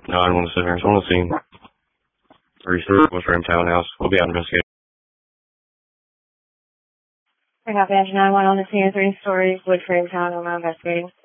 No, I don't want to sit here. I just want to see 3-story wood frame townhouse. We'll be out investigating. I got badge 91 on the scene, 3-story wood frame townhome investigating.